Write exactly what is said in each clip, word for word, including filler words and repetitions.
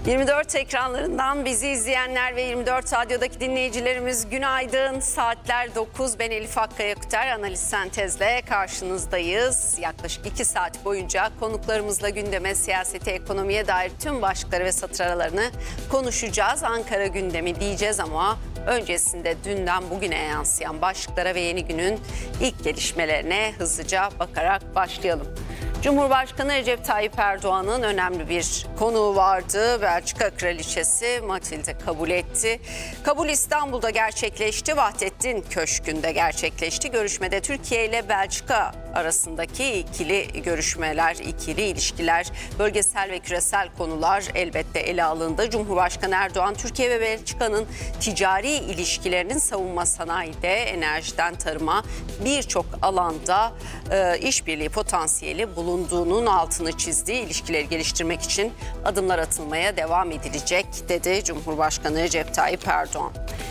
yirmi dört ekranlarından bizi izleyenler ve yirmi dört Radyo'daki dinleyicilerimiz günaydın. Saatler dokuz. Ben Elif Akkaya Küter, analiz sentezle karşınızdayız. Yaklaşık iki saat boyunca konuklarımızla gündeme, siyasete, ekonomiye dair tüm başlıkları ve satır aralarını konuşacağız. Ankara gündemi diyeceğiz ama öncesinde dünden bugüne yansıyan başlıklara ve yeni günün ilk gelişmelerine hızlıca bakarak başlayalım. Cumhurbaşkanı Recep Tayyip Erdoğan'ın önemli bir konuğu vardı. Belçika Kraliçesi Matilde kabul etti. Kabul İstanbul'da gerçekleşti. Vahdettin Köşkü'nde gerçekleşti. Görüşmede Türkiye ile Belçika arasındaki ikili görüşmeler, ikili ilişkiler, bölgesel ve küresel konular elbette ele alındı. Cumhurbaşkanı Erdoğan, Türkiye ve Belçika'nın ticari ilişkilerinin savunma sanayide, enerjiden tarıma birçok alanda e, işbirliği potansiyeli bulunduğunun altını çizdiği, ilişkileri geliştirmek için adımlar atılmaya devam edilecek dedi Cumhurbaşkanı Recep Tayyip Erdoğan.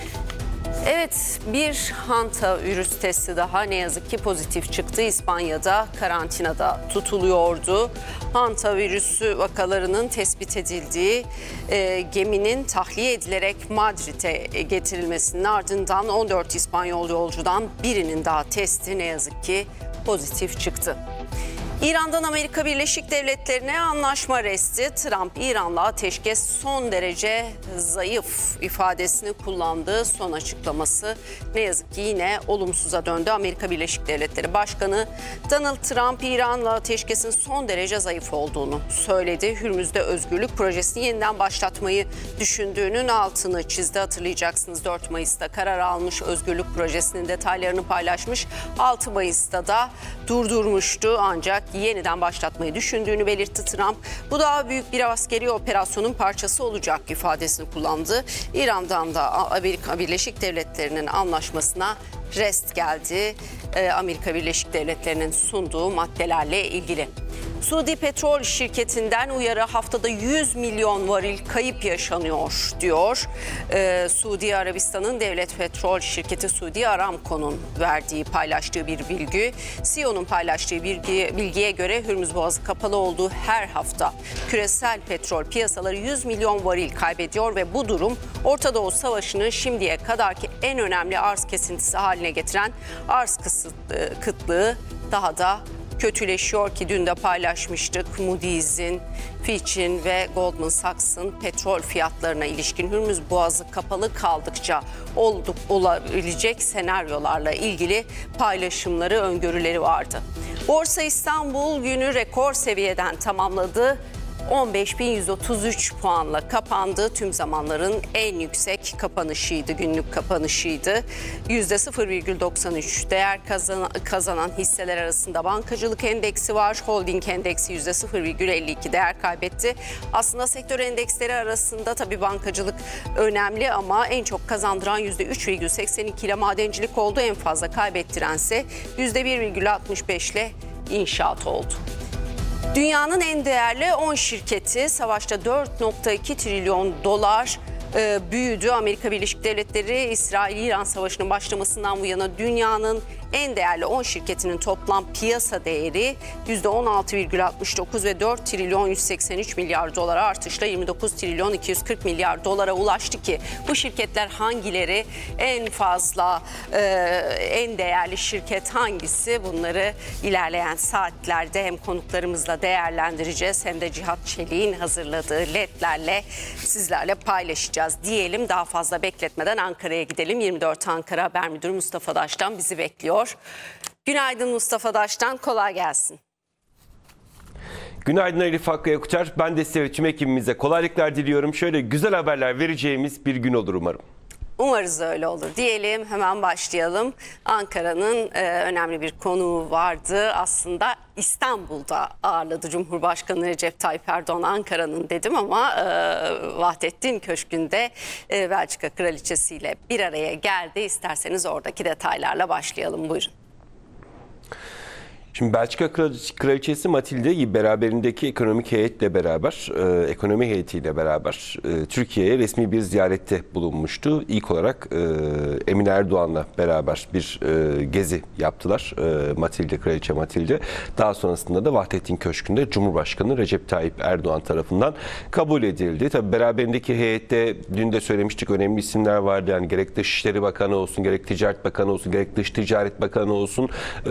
Evet, bir hantavirüs testi daha ne yazık ki pozitif çıktı. İspanya'da karantinada tutuluyordu. Hantavirüsü vakalarının tespit edildiği e, geminin tahliye edilerek Madrid'e getirilmesinin ardından on dört İspanyol yolcudan birinin daha testi ne yazık ki pozitif çıktı. İran'dan Amerika Birleşik Devletleri'ne anlaşma resti. Trump, İran'la ateşkes son derece zayıf ifadesini kullandığı son açıklaması ne yazık ki yine olumsuza döndü. Amerika Birleşik Devletleri Başkanı Donald Trump, İran'la ateşkesin son derece zayıf olduğunu söyledi. Hürmüz'de özgürlük projesini yeniden başlatmayı düşündüğünün altını çizdi. Hatırlayacaksınız, dört Mayıs'ta karar almış, özgürlük projesinin detaylarını paylaşmış. altı Mayıs'ta da durdurmuştu ancak yeniden başlatmayı düşündüğünü belirtti Trump. Bu daha büyük bir askeri operasyonun parçası olacak ifadesini kullandı. İran'dan da Amerika Birleşik Devletleri'nin anlaşmasına rest geldi. Amerika Birleşik Devletleri'nin sunduğu maddelerle ilgili. Suudi Petrol Şirketi'nden uyarı, haftada yüz milyon varil kayıp yaşanıyor diyor. Ee, Suudi Arabistan'ın devlet petrol şirketi Suudi Aramco'nun verdiği, paylaştığı bir bilgi. C E O'nun paylaştığı bilgi, bilgiye göre Hürmüz Boğazı kapalı olduğu her hafta küresel petrol piyasaları yüz milyon varil kaybediyor ve bu durum Orta Doğu Savaşı'nı şimdiye kadarki en önemli arz kesintisi haline getiren arz kısıtlı, kıtlığı daha da kötüleşiyor ki dün de paylaşmıştık. Moody's'in, Fitch'in ve Goldman Sachs'ın petrol fiyatlarına ilişkin Hürmüz Boğazı kapalı kaldıkça olduk, olabilecek senaryolarla ilgili paylaşımları, öngörüleri vardı. Borsa İstanbul günü rekor seviyeden tamamladı. on beş bin yüz otuz üç puanla kapandı. Tüm zamanların en yüksek kapanışıydı, günlük kapanışıydı. yüzde sıfır virgül doksan üç değer kazanan, kazanan hisseler arasında bankacılık endeksi var. Holding endeksi yüzde sıfır virgül elli iki değer kaybetti. Aslında sektör endeksleri arasında tabii bankacılık önemli ama en çok kazandıran yüzde üç virgül seksen iki ile madencilik oldu. En fazla kaybettirense yüzde bir virgül altmış beş ile inşaat oldu. Dünyanın en değerli on şirketi savaşta dört virgül iki trilyon dolar e, büyüdü. Amerika Birleşik Devletleri, İsrail-İran Savaşı'nın başlamasından bu yana dünyanın en değerli on şirketinin toplam piyasa değeri yüzde on altı virgül altmış dokuz ve dört trilyon yüz seksen üç milyar dolara artışla yirmi dokuz trilyon iki yüz kırk milyar dolara ulaştı ki bu şirketler hangileri, en fazla e, en değerli şirket hangisi, bunları ilerleyen saatlerde hem konuklarımızla değerlendireceğiz hem de Cihat Çelik'in hazırladığı ledlerle sizlerle paylaşacağız diyelim. Daha fazla bekletmeden Ankara'ya gidelim. yirmi dört Ankara Haber Müdürü Mustafa Daş'tan bizi bekliyor. Günaydın Mustafa Daş'tan, kolay gelsin. Günaydın Elif Akkaya Küter. Ben de size ve tüm ekibimize kolaylıklar diliyorum. Şöyle güzel haberler vereceğimiz bir gün olur umarım. Umarız öyle olur diyelim. Hemen başlayalım. Ankara'nın e, önemli bir konuğu vardı. Aslında İstanbul'da ağırladı Cumhurbaşkanı Recep Tayyip Erdoğan, Ankara'nın dedim ama e, Vahdettin Köşkü'nde e, Belçika Kraliçesi ile bir araya geldi. İsterseniz oradaki detaylarla başlayalım, buyurun. Şimdi Belçika Kraliçesi Kraliçesi Matilde beraberindeki ekonomik heyetle beraber, e, ekonomi heyetiyle beraber e, Türkiye'ye resmi bir ziyarette bulunmuştu. İlk olarak e, Emine Erdoğan'la beraber bir e, gezi yaptılar. E, Matilde, Kraliçe Matilde. Daha sonrasında da Vahdettin Köşkü'nde Cumhurbaşkanı Recep Tayyip Erdoğan tarafından kabul edildi. Tabii beraberindeki heyette dün de söylemiştik, önemli isimler vardı. Yani gerek Dışişleri Bakanı olsun, gerek Ticaret Bakanı olsun, gerek Dış Ticaret Bakanı olsun.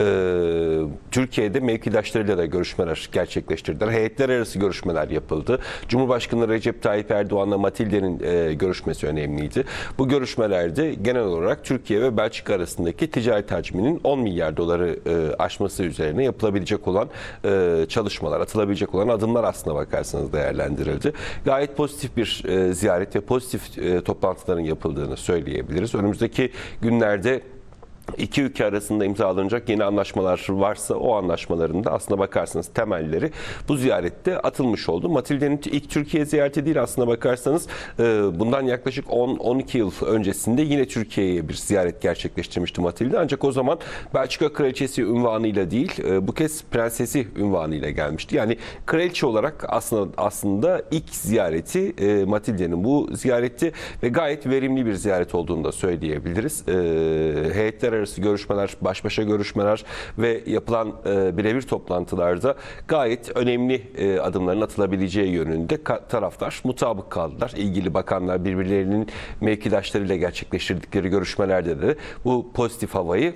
E, Türkiye'de mevkidaşlarıyla da görüşmeler gerçekleştirdiler. Heyetler arası görüşmeler yapıldı. Cumhurbaşkanı Recep Tayyip Erdoğan'la Matilde'nin e, görüşmesi önemliydi. Bu görüşmelerde genel olarak Türkiye ve Belçika arasındaki ticaret hacminin on milyar doları e, aşması üzerine yapılabilecek olan e, çalışmalar, atılabilecek olan adımlar aslına bakarsanız değerlendirildi. Gayet pozitif bir e, ziyaret ve pozitif e, toplantıların yapıldığını söyleyebiliriz. Önümüzdeki günlerde İki ülke arasında imzalanacak yeni anlaşmalar varsa o anlaşmaların da aslına bakarsanız temelleri bu ziyarette atılmış oldu. Matilde'nin ilk Türkiye ziyareti değil, aslına bakarsanız bundan yaklaşık on on iki yıl öncesinde yine Türkiye'ye bir ziyaret gerçekleştirmişti Matilde. Ancak o zaman Belçika Kraliçesi unvanıyla değil, bu kez Prensesi unvanıyla gelmişti. Yani kraliçe olarak aslında aslında ilk ziyareti Matilde'nin bu ziyareti ve gayet verimli bir ziyaret olduğunu da söyleyebiliriz. Heyetler arası görüşmeler, baş başa görüşmeler ve yapılan e, birebir toplantılarda gayet önemli e, adımların atılabileceği yönünde taraflar mutabık kaldılar. İlgili bakanlar birbirlerinin mevkidaşlarıyla gerçekleştirdikleri görüşmelerde de bu pozitif havayı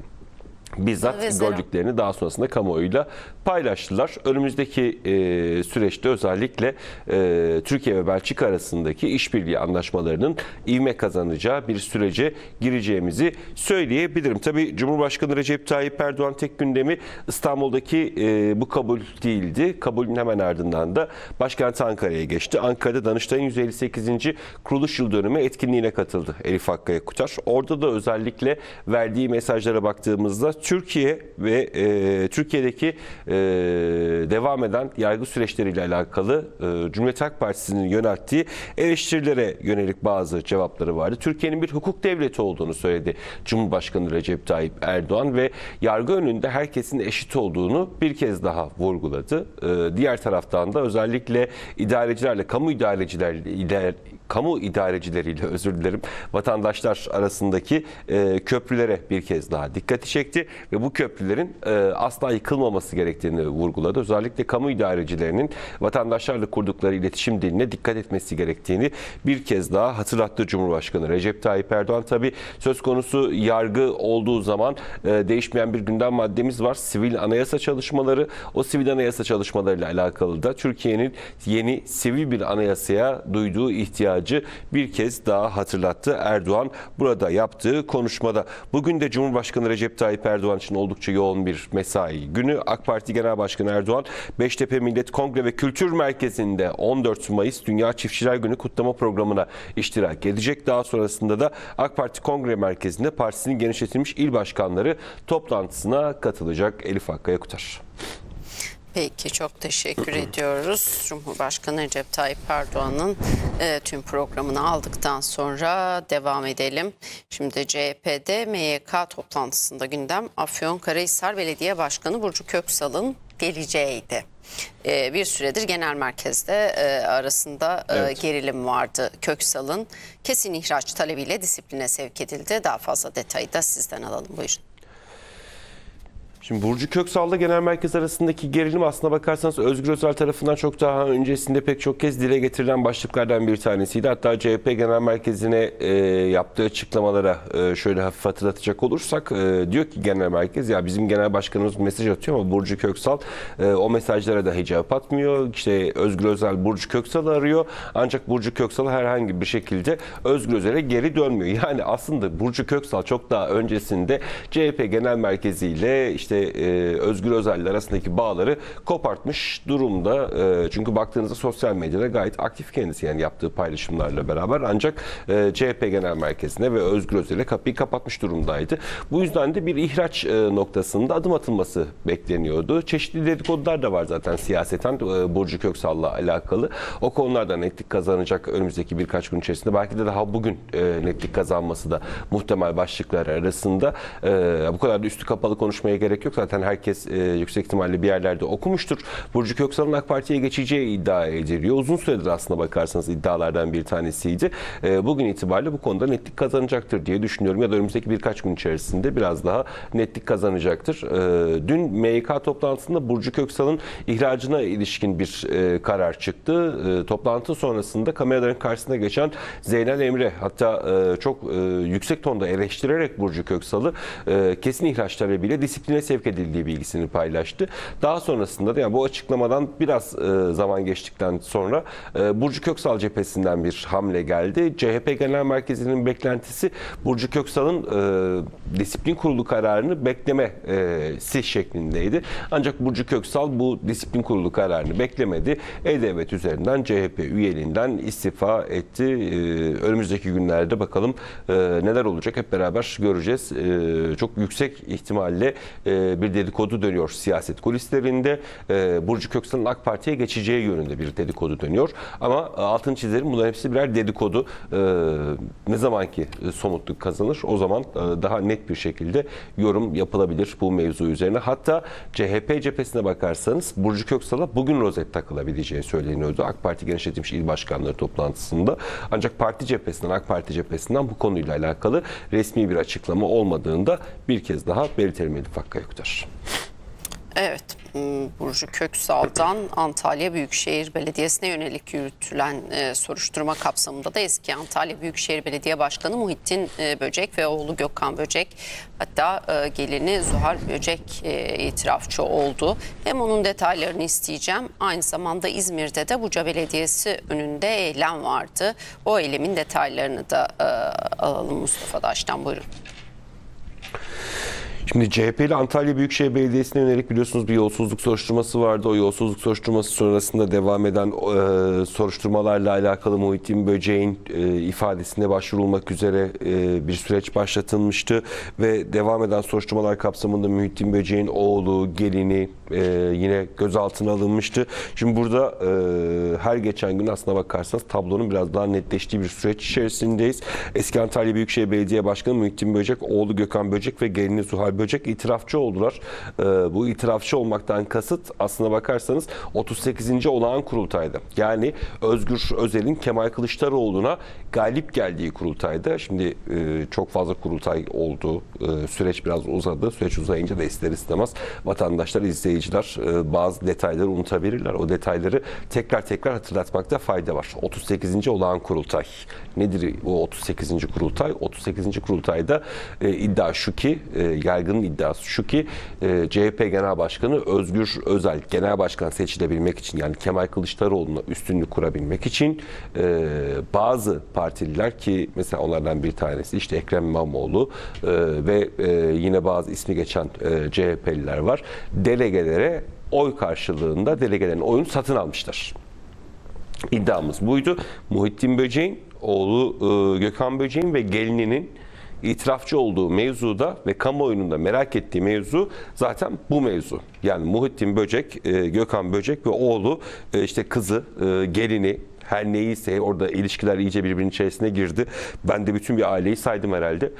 bizzat Mesela. gördüklerini daha sonrasında kamuoyuyla paylaştılar. Önümüzdeki e, süreçte özellikle e, Türkiye ve Belçika arasındaki işbirliği anlaşmalarının ivme kazanacağı bir sürece gireceğimizi söyleyebilirim. Tabii Cumhurbaşkanı Recep Tayyip Erdoğan tek gündemi İstanbul'daki e, bu kabul değildi. Kabulün hemen ardından da başkent Ankara'ya geçti. Ankara'da Danıştay'ın yüz elli sekizinci kuruluş yıl dönümü etkinliğine katıldı Elif Hakkı Yakutar. Orada da özellikle verdiği mesajlara baktığımızda Türkiye ve e, Türkiye'deki e, devam eden yargı süreçleriyle alakalı e, Cumhuriyet Halk Partisi'nin yönelttiği eleştirilere yönelik bazı cevapları vardı. Türkiye'nin bir hukuk devleti olduğunu söyledi Cumhurbaşkanı Recep Tayyip Erdoğan ve yargı önünde herkesin eşit olduğunu bir kez daha vurguladı. E, diğer taraftan da özellikle idarecilerle, kamu idarecilerle, kamu idarecileriyle özür dilerim, vatandaşlar arasındaki e, köprülere bir kez daha dikkati çekti ve bu köprülerin e, asla yıkılmaması gerektiğini vurguladı. Özellikle kamu idarecilerinin vatandaşlarla kurdukları iletişim diline dikkat etmesi gerektiğini bir kez daha hatırlattı Cumhurbaşkanı Recep Tayyip Erdoğan. Tabii söz konusu yargı olduğu zaman e, değişmeyen bir gündem maddemiz var. Sivil anayasa çalışmaları. O sivil anayasa çalışmalarıyla alakalı da Türkiye'nin yeni sivil bir anayasaya duyduğu ihtiyacı bir kez daha hatırlattı Erdoğan burada yaptığı konuşmada. Bugün de Cumhurbaşkanı Recep Tayyip Erdoğan için oldukça yoğun bir mesai günü. AK Parti Genel Başkanı Erdoğan, Beştepe Millet Kongre ve Kültür Merkezi'nde on dört Mayıs Dünya Çiftçiler Günü kutlama programına iştirak edecek. Daha sonrasında da AK Parti Kongre Merkezi'nde partisinin genişletilmiş il başkanları toplantısına katılacak Elif Hakkı Yakutar. Peki, çok teşekkür ediyoruz. Cumhurbaşkanı Recep Tayyip Erdoğan'ın e, tüm programını aldıktan sonra devam edelim. Şimdi C H P'de M Y K toplantısında gündem Afyonkarahisar Belediye Başkanı Burcu Köksal'ın geleceğiydi. E, bir süredir genel merkezde e, arasında e, evet. gerilim vardı. Köksal'ın kesin ihraç talebiyle disipline sevk edildi. Daha fazla detayı da sizden alalım. Buyurun. Şimdi Burcu Köksal'la genel merkez arasındaki gerilim aslına bakarsanız Özgür Özel tarafından çok daha öncesinde pek çok kez dile getirilen başlıklardan bir tanesiydi. Hatta C H P Genel Merkezi'ne e, yaptığı açıklamalara e, şöyle hafif hatırlatacak olursak e, diyor ki genel merkez, ya bizim genel başkanımız mesaj atıyor ama Burcu Köksal e, o mesajlara dahi cevap atmıyor. İşte Özgür Özel Burcu Köksal'ı arıyor ancak Burcu Köksal herhangi bir şekilde Özgür Özel'e geri dönmüyor. Yani aslında Burcu Köksal çok daha öncesinde C H P Genel Merkezi ile işte işte e, Özgür Özel'le arasındaki bağları kopartmış durumda. E, çünkü baktığınızda sosyal medyada gayet aktif kendisi, yani yaptığı paylaşımlarla beraber, ancak e, C H P Genel Merkezi'ne ve Özgür Özel'e kapıyı kapatmış durumdaydı. Bu yüzden de bir ihraç e, noktasında adım atılması bekleniyordu. Çeşitli dedikodular da var zaten siyaseten e, Burcu Köksal'la alakalı. O konularda netlik kazanacak önümüzdeki birkaç gün içerisinde. Belki de daha bugün e, netlik kazanması da muhtemel başlıklar arasında. E, bu kadar da üstü kapalı konuşmaya gerek gerek yok. Zaten herkes e, yüksek ihtimalle bir yerlerde okumuştur. Burcu Köksal'ın AK Parti'ye geçeceği iddia ediliyor. Uzun süredir aslına bakarsanız iddialardan bir tanesiydi. E, bugün itibariyle bu konuda netlik kazanacaktır diye düşünüyorum. Ya da önümüzdeki birkaç gün içerisinde biraz daha netlik kazanacaktır. E, dün M Y K toplantısında Burcu Köksal'ın ihracına ilişkin bir e, karar çıktı. E, toplantı sonrasında kameraların karşısına geçen Zeynel Emre, hatta e, çok e, yüksek tonda eleştirerek Burcu Köksal'ı e, kesin ihraç talebiyle disipline sevk edildiği bilgisini paylaştı. Daha sonrasında da yani bu açıklamadan biraz e, zaman geçtikten sonra e, Burcu Köksal cephesinden bir hamle geldi. C H P Genel Merkezi'nin beklentisi Burcu Köksal'ın e, disiplin kurulu kararını beklemesi şeklindeydi. Ancak Burcu Köksal bu disiplin kurulu kararını beklemedi. E-Devlet üzerinden C H P üyeliğinden istifa etti. E, önümüzdeki günlerde bakalım e, neler olacak hep beraber göreceğiz. E, çok yüksek ihtimalle e, bir dedikodu dönüyor siyaset kulislerinde. E, Burcu Köksal'ın AK Parti'ye geçeceği yönünde bir dedikodu dönüyor. Ama altını çizerim, bunların hepsi birer dedikodu. E, ne zamanki somutluk kazanır o zaman e, daha net bir şekilde yorum yapılabilir bu mevzu üzerine. Hatta C H P cephesine bakarsanız Burcu Köksal'a bugün rozet takılabileceği söyleniyordu AK Parti Genişletilmiş İl Başkanları toplantısında. Ancak parti cephesinden, AK Parti cephesinden bu konuyla alakalı resmi bir açıklama olmadığında bir kez daha belirtelim Elif Hakkı Yoktar. Evet, Burcu Köksal'dan Antalya Büyükşehir Belediyesi'ne yönelik yürütülen e, soruşturma kapsamında da eski Antalya Büyükşehir Belediye Başkanı Muhittin e, Böcek ve oğlu Gökhan Böcek, hatta e, gelini Zuhal Böcek e, itirafçı oldu. Hem onun detaylarını isteyeceğim. Aynı zamanda İzmir'de de Buca Belediyesi önünde eylem vardı. O eylemin detaylarını da e, alalım Mustafa Daş'tan, buyurun. Şimdi C H P ile Antalya Büyükşehir Belediyesi'ne yönelik biliyorsunuz bir yolsuzluk soruşturması vardı. O yolsuzluk soruşturması sonrasında devam eden e, soruşturmalarla alakalı Muhittin Böcek'in e, ifadesine başvurulmak üzere e, bir süreç başlatılmıştı. Ve devam eden soruşturmalar kapsamında Muhittin Böcek'in oğlu, gelini e, yine gözaltına alınmıştı. Şimdi burada e, her geçen gün aslına bakarsanız tablonun biraz daha netleştiği bir süreç içerisindeyiz. Eski Antalya Büyükşehir Belediye Başkanı Muhittin Böcek, oğlu Gökhan Böcek ve gelini Zuhal Böcek itirafçı oldular. Ee, bu itirafçı olmaktan kasıt aslına bakarsanız otuz sekizinci olağan kurultayda. Yani Özgür Özel'in Kemal Kılıçdaroğlu'na galip geldiği kurultayda. Şimdi e, çok fazla kurultay oldu. E, süreç biraz uzadı. Süreç uzayınca da ister istemez vatandaşlar, izleyiciler e, bazı detayları unutabilirler. O detayları tekrar tekrar hatırlatmakta fayda var. otuz sekizinci olağan kurultay. Nedir o otuz sekizinci kurultay? otuz sekizinci kurultayda e, iddia şu ki, e, yargının iddiası şu ki e, C H P Genel Başkanı Özgür Özel Genel Başkan seçilebilmek için, yani Kemal Kılıçdaroğlu'na üstünlük kurabilmek için e, bazı partililer, ki mesela onlardan bir tanesi işte Ekrem İmamoğlu e, ve e, yine bazı ismi geçen e, C H P'liler var, delegelere oy karşılığında delegelerin oyunu satın almışlar. İddiamız buydu. Muhittin Böcek'in oğlu e, Gökhan Böcek'in ve gelininin itirafçı olduğu mevzuda ve kamuoyunun da merak ettiği mevzu zaten bu mevzu. Yani Muhittin Böcek, e, Gökhan Böcek ve oğlu, e, işte kızı, e, gelini, her neyse orada ilişkiler iyice birbirinin içerisine girdi. Ben de bütün bir aileyi saydım herhalde.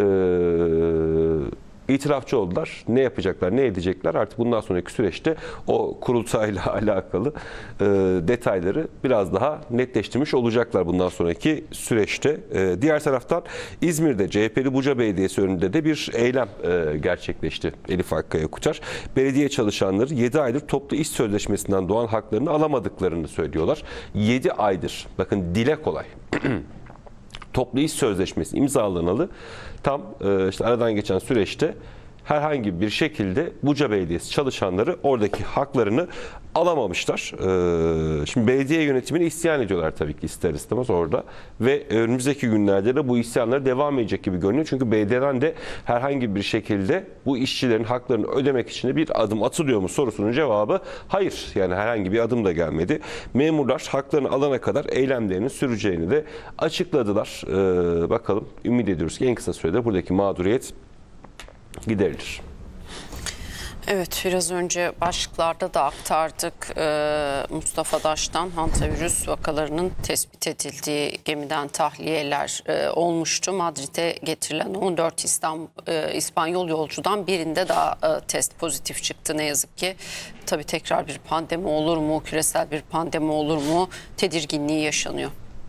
Eee İtirafçı oldular. Ne yapacaklar, ne edecekler? Artık bundan sonraki süreçte o kurultayla alakalı e, detayları biraz daha netleştirmiş olacaklar bundan sonraki süreçte. E, diğer taraftan İzmir'de C H P'li Buca Belediyesi önünde de bir eylem e, gerçekleşti Elif Hakkı Yoktar. Belediye çalışanları yedi aydır toplu iş sözleşmesinden doğan haklarını alamadıklarını söylüyorlar. yedi aydır. Bakın dile kolay. Toplu iş sözleşmesi imzalanalı tam e, işte aradan geçen süreçte herhangi bir şekilde Buca Belediyesi çalışanları oradaki haklarını alamamışlar. Ee, şimdi belediye yönetimine isyan ediyorlar tabii ki ister istemez orada ve önümüzdeki günlerde de bu isyanlar devam edecek gibi görünüyor. Çünkü belediyeden de herhangi bir şekilde bu işçilerin haklarını ödemek için de bir adım atılıyor mu sorusunun cevabı hayır. Yani herhangi bir adım da gelmedi. Memurlar haklarını alana kadar eylemlerinin süreceğini de açıkladılar. Ee, bakalım, ümit ediyoruz ki en kısa sürede buradaki mağduriyet giderilir. Evet, biraz önce başlıklarda da aktardık. Ee, Mustafa Daş'tan hantavirüs vakalarının tespit edildiği gemiden tahliyeler e, olmuştu. Madrid'e getirilen on dört İstanbul, e, İspanyol yolcudan birinde daha e, test pozitif çıktı ne yazık ki. Tabii tekrar bir pandemi olur mu, küresel bir pandemi olur mu tedirginliği yaşanıyor.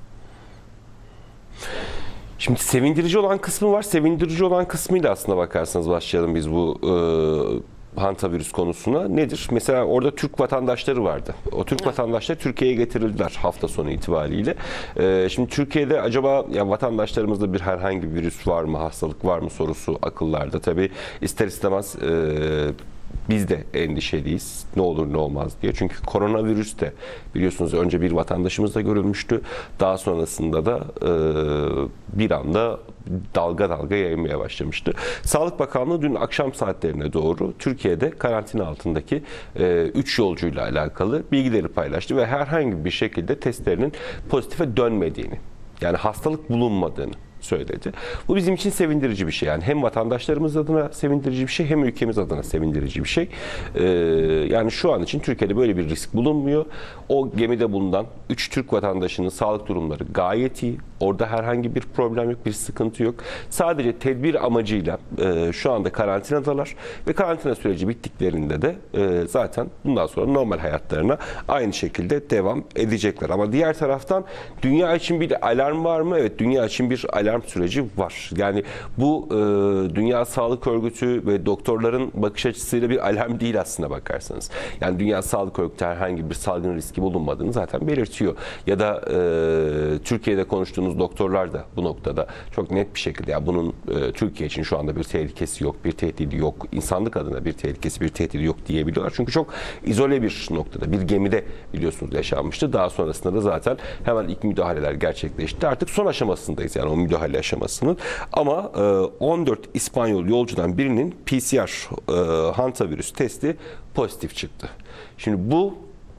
Şimdi sevindirici olan kısmı var. Sevindirici olan kısmıyla aslında bakarsanız başlayalım biz bu e, hantavirüs konusuna. Nedir? Mesela orada Türk vatandaşları vardı. O Türk Evet. vatandaşları Türkiye'ye getirildiler hafta sonu itibariyle. E, şimdi Türkiye'de acaba ya vatandaşlarımızda bir herhangi bir virüs var mı, hastalık var mı sorusu akıllarda. Tabii ister istemez e, biz de endişeliyiz. Ne olur ne olmaz diye. Çünkü koronavirüs de biliyorsunuz önce bir vatandaşımızda görülmüştü. Daha sonrasında da e, bir anda dalga dalga yayılmaya başlamıştı. Sağlık Bakanlığı dün akşam saatlerine doğru Türkiye'de karantina altındaki üç yolcuyla alakalı bilgileri paylaştı ve herhangi bir şekilde testlerinin pozitife dönmediğini, yani hastalık bulunmadığını söyledi. Bu bizim için sevindirici bir şey. Yani hem vatandaşlarımız adına sevindirici bir şey, hem ülkemiz adına sevindirici bir şey. Ee, yani şu an için Türkiye'de böyle bir risk bulunmuyor. O gemide bulunan üç Türk vatandaşının sağlık durumları gayet iyi. Orada herhangi bir problem yok, bir sıkıntı yok. Sadece tedbir amacıyla e, şu anda karantinadalar ve karantina süreci bittiklerinde de e, zaten bundan sonra normal hayatlarına aynı şekilde devam edecekler. Ama diğer taraftan dünya için bir alarm var mı? Evet, dünya için bir alarm süreci var. Yani bu e, Dünya Sağlık Örgütü ve doktorların bakış açısıyla bir alarm değil aslında bakarsanız. Yani Dünya Sağlık Örgütü herhangi bir salgın riski bulunmadığını zaten belirtiyor. Ya da e, Türkiye'de konuştuğunuz doktorlar da bu noktada çok net bir şekilde ya bunun e, Türkiye için şu anda bir tehlikesi yok, bir tehdidi yok, insanlık adına bir tehlikesi, bir tehdidi yok diyebiliyorlar. Çünkü çok izole bir noktada, bir gemide biliyorsunuz yaşanmıştı. Daha sonrasında da zaten hemen ilk müdahaleler gerçekleşti. Artık son aşamasındayız yani o müdahale aşamasının. Ama e, on dört İspanyol yolcudan birinin P C R e, hantavirüs testi pozitif çıktı. Şimdi bu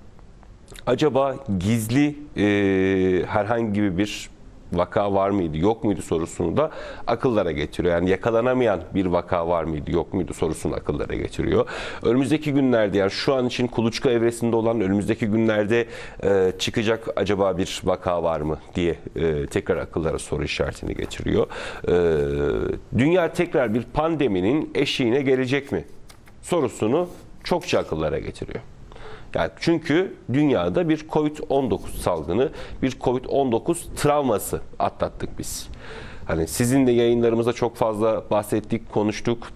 acaba gizli e, herhangi bir vaka var mıydı, yok muydu sorusunu da akıllara getiriyor. Yani yakalanamayan bir vaka var mıydı, yok muydu sorusunu akıllara getiriyor. Önümüzdeki günlerde, yani şu an için kuluçka evresinde olan önümüzdeki günlerde e, çıkacak acaba bir vaka var mı diye e, tekrar akıllara soru işaretini getiriyor. E, dünya tekrar bir pandeminin eşiğine gelecek mi sorusunu çokça akıllara getiriyor. Yani çünkü dünyada bir kovid on dokuz salgını, bir kovid on dokuz travması atlattık biz. Hani sizin de yayınlarımızda çok fazla bahsettik, konuştuk.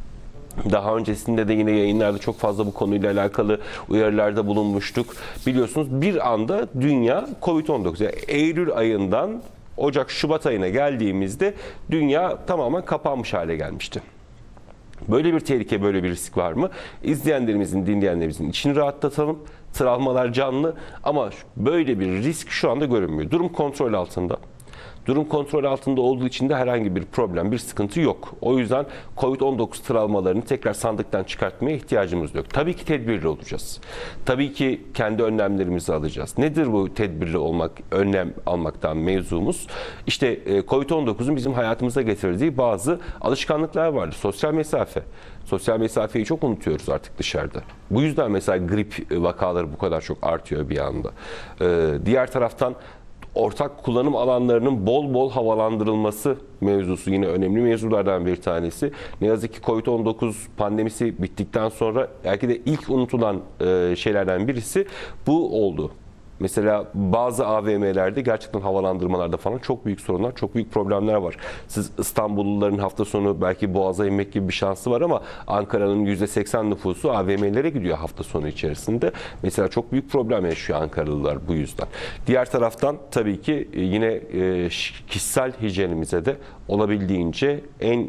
Daha öncesinde de yine yayınlarda çok fazla bu konuyla alakalı uyarılarda bulunmuştuk. Biliyorsunuz bir anda dünya kovid on dokuz, yani Eylül ayından Ocak, Şubat ayına geldiğimizde dünya tamamen kapanmış hale gelmişti. Böyle bir tehlike, böyle bir risk var mı? İzleyenlerimizin, dinleyenlerimizin içini rahatlatalım. Travmalar canlı ama böyle bir risk şu anda görünmüyor. Durum kontrol altında. Durum kontrol altında olduğu için de herhangi bir problem, bir sıkıntı yok. O yüzden kovid on dokuz travmalarını tekrar sandıktan çıkartmaya ihtiyacımız yok. Tabii ki tedbirli olacağız. Tabii ki kendi önlemlerimizi alacağız. Nedir bu tedbirli olmak, önlem almaktan mevzumuz? İşte kovid on dokuzun bizim hayatımıza getirdiği bazı alışkanlıklar vardı. Sosyal mesafe. Sosyal mesafeyi çok unutuyoruz artık dışarıda. Bu yüzden mesela grip vakaları bu kadar çok artıyor bir anda. Ee, diğer taraftan ortak kullanım alanlarının bol bol havalandırılması mevzusu yine önemli mevzulardan bir tanesi. Ne yazık ki kovid on dokuz pandemisi bittikten sonra belki de ilk unutulan şeylerden birisi bu oldu. Mesela bazı A V M'lerde gerçekten havalandırmalarda falan çok büyük sorunlar, çok büyük problemler var. Siz İstanbulluların hafta sonu belki Boğaz'a inmek gibi bir şansı var ama Ankara'nın yüzde seksen nüfusu A V M'lere gidiyor hafta sonu içerisinde. Mesela çok büyük problem yaşıyor Ankaralılar bu yüzden. Diğer taraftan tabii ki yine kişisel hijyenimize de olabildiğince en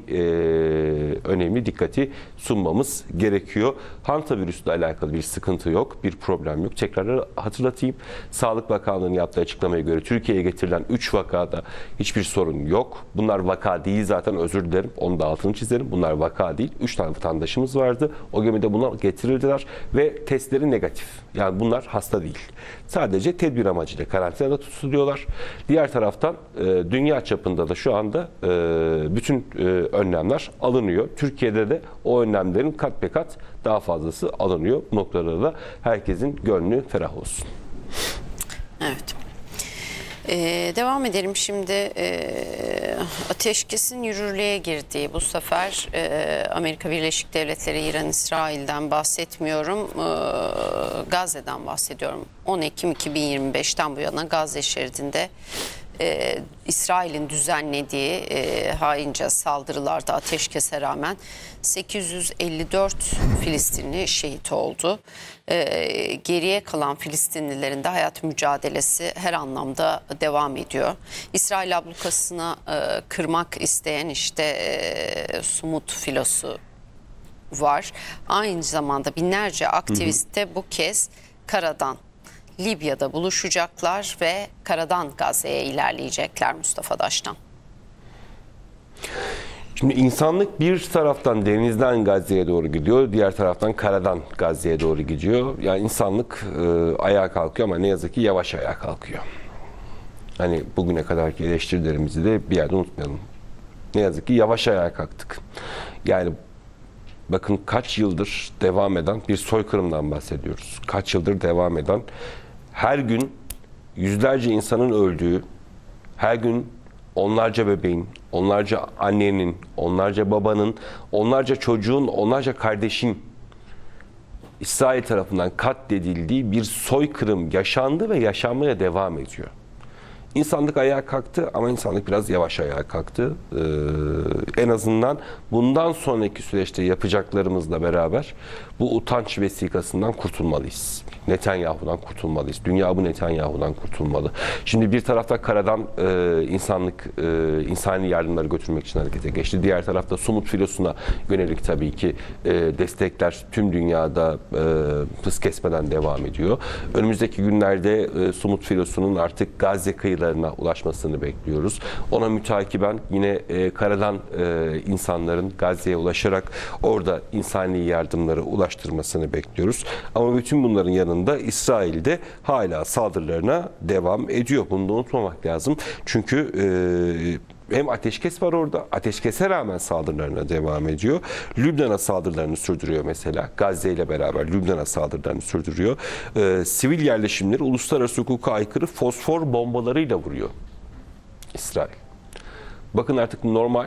önemli dikkati sunmamız gerekiyor. Hantavirüsle alakalı bir sıkıntı yok, bir problem yok. Tekrar hatırlatayım. Sağlık Bakanlığı'nın yaptığı açıklamaya göre Türkiye'ye getirilen üç vakada hiçbir sorun yok. Bunlar vaka değil zaten, özür dilerim. Onu da altını çizerim. Bunlar vaka değil. üç tane vatandaşımız vardı. O gemide buna getirildiler ve testleri negatif. Yani bunlar hasta değil. Sadece tedbir amacıyla karantinada tutuluyorlar. Diğer taraftan e, dünya çapında da şu anda e, bütün e, önlemler alınıyor. Türkiye'de de o önlemlerin kat be kat daha fazlası alınıyor. Bu noktada da herkesin gönlü ferah olsun. Evet. Ee, devam edelim şimdi. Ee, ateşkesin yürürlüğe girdiği, bu sefer e, Amerika Birleşik Devletleri, İran, İsrail'den bahsetmiyorum. Ee, Gazze'den bahsediyorum. on Ekim iki bin yirmi beşten bu yana Gazze şeridinde e, İsrail'in düzenlediği e, haince saldırılarda ateşkese rağmen sekiz yüz elli dört Filistinli şehit oldu. E, geriye kalan Filistinlilerin de hayat mücadelesi her anlamda devam ediyor. İsrail ablukasını e, kırmak isteyen işte e, Sumut filosu var. Aynı zamanda binlerce aktivist de bu kez karadan Libya'da buluşacaklar ve karadan Gazze'ye ilerleyecekler Mustafa Daş'tan. Şimdi insanlık bir taraftan denizden Gazze'ye doğru gidiyor, diğer taraftan karadan Gazze'ye doğru gidiyor. Yani insanlık e, ayağa kalkıyor ama ne yazık ki yavaş ayağa kalkıyor. Hani bugüne kadarki eleştirilerimizi de bir yerde unutmayalım. Ne yazık ki yavaş ayağa kalktık. Yani bakın kaç yıldır devam eden bir soykırımdan bahsediyoruz. Kaç yıldır devam eden, her gün yüzlerce insanın öldüğü, her gün onlarca bebeğin, onlarca annenin, onlarca babanın, onlarca çocuğun, onlarca kardeşin İsrail tarafından katledildiği bir soykırım yaşandı ve yaşanmaya devam ediyor. İnsanlık ayağa kalktı ama insanlık biraz yavaş ayağa kalktı. Ee, en azından bundan sonraki süreçte yapacaklarımızla beraber bu utanç vesikasından kurtulmalıyız. Netanyahu'dan kurtulmalıyız. Dünya bu Netanyahu'dan kurtulmalı. Şimdi bir tarafta karadan e, insanlık, e, insani yardımları götürmek için harekete geçti. Diğer tarafta Sumut filosuna yönelik tabii ki e, destekler tüm dünyada e, hız kesmeden devam ediyor. Önümüzdeki günlerde e, Sumut filosunun artık Gazze kıyılarına ulaşmasını bekliyoruz. Ona mütakiben yine e, karadan e, insanların Gazze'ye ulaşarak orada insani yardımları ulaştırmasını bekliyoruz. Ama bütün bunların yanında İsrail'de hala saldırılarına devam ediyor. Bunu da unutmamak lazım. Çünkü e, hem ateşkes var orada, ateşkese rağmen saldırılarına devam ediyor. Lübnan'a saldırılarını sürdürüyor mesela. Gazze ile beraber Lübnan'a saldırılarını sürdürüyor. E, sivil yerleşimleri uluslararası hukuka aykırı fosfor bombalarıyla vuruyor İsrail. Bakın artık normal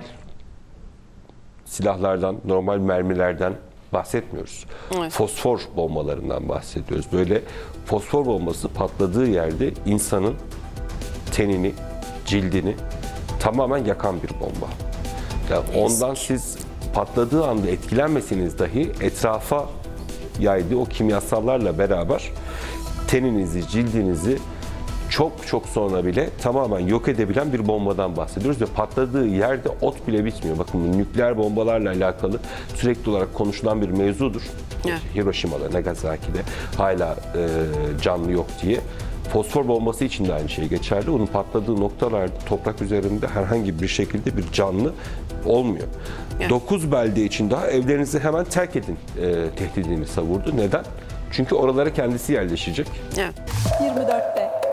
silahlardan, normal mermilerden bahsetmiyoruz. Evet. Fosfor bombalarından bahsediyoruz. Böyle fosfor bombası patladığı yerde insanın tenini, cildini tamamen yakan bir bomba. Yani ondan siz patladığı anda etkilenmeseniz dahi etrafa yaydığı o kimyasallarla beraber teninizi, cildinizi çok çok sonra bile tamamen yok edebilen bir bombadan bahsediyoruz ve patladığı yerde ot bile bitmiyor. Bakın bu nükleer bombalarla alakalı sürekli olarak konuşulan bir mevzudur. Evet. Hiroşima'da, Nagasaki'de hala e, canlı yok diye. Fosfor bombası için de aynı şey geçerli. Onun patladığı noktalarda toprak üzerinde herhangi bir şekilde bir canlı olmuyor. Evet. dokuz belde için daha evlerinizi hemen terk edin e, tehdidini savurdu. Neden? Çünkü oralara kendisi yerleşecek. Evet. yirmi dörtte